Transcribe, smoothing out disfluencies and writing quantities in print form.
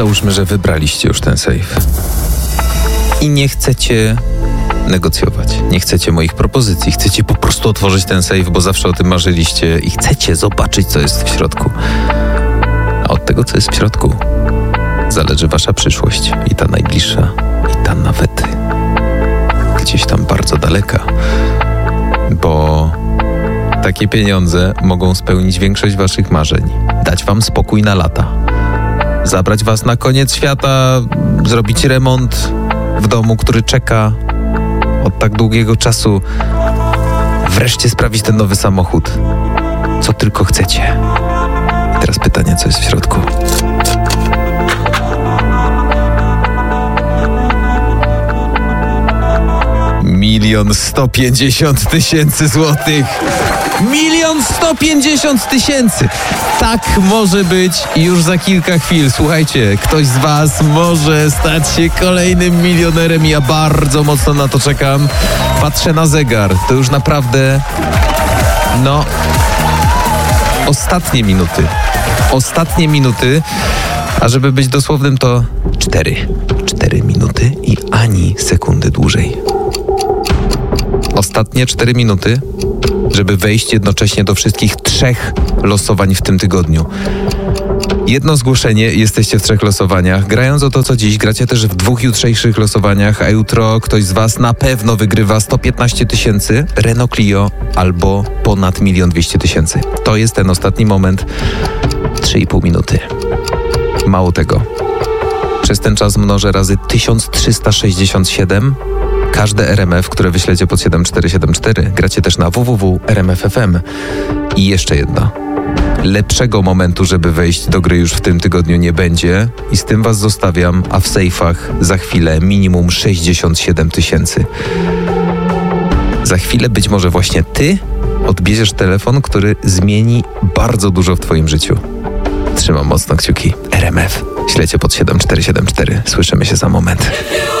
Załóżmy, że wybraliście już ten safe i nie chcecie negocjować, nie chcecie moich propozycji, chcecie po prostu otworzyć ten safe, bo zawsze o tym marzyliście i chcecie zobaczyć, co jest w środku. A od tego, co jest w środku, zależy wasza przyszłość i ta najbliższa, i ta nawet gdzieś tam bardzo daleka, bo takie pieniądze mogą spełnić większość waszych marzeń, dać wam spokój na lata, zabrać was na koniec świata, zrobić remont w domu, który czeka od tak długiego czasu, wreszcie sprawić ten nowy samochód. Co tylko chcecie. I teraz pytanie, co jest w środku? Milion 150 tysięcy złotych. 1,150 000. Tak może być już za kilka chwil. Słuchajcie, ktoś z was może stać się kolejnym milionerem. Ja bardzo mocno na to czekam. Patrzę na zegar. To już naprawdę... Ostatnie minuty. A żeby być dosłownym, to 4 minuty i ani sekundy dłużej. Ostatnie 4 minuty, żeby wejść jednocześnie do wszystkich 3 losowań w tym tygodniu. Jedno zgłoszenie, jesteście w 3 losowaniach. Grając o to, co dziś, gracie też w 2 jutrzejszych losowaniach, a jutro ktoś z was na pewno wygrywa 115 000, Renault Clio albo ponad 1 200 000. To jest ten ostatni moment. 3,5 minuty. Mało tego. Przez ten czas mnożę razy 1367. Każde RMF, które wyślecie pod 7474, gracie też na www.rmf.fm. I jeszcze jedno. Lepszego momentu, żeby wejść do gry już w tym tygodniu nie będzie i z tym was zostawiam, a w sejfach za chwilę minimum 67 000. Za chwilę być może właśnie ty odbierzesz telefon, który zmieni bardzo dużo w twoim życiu. Trzymam mocno kciuki. RMF. Ślecie pod 7474. Słyszymy się za moment.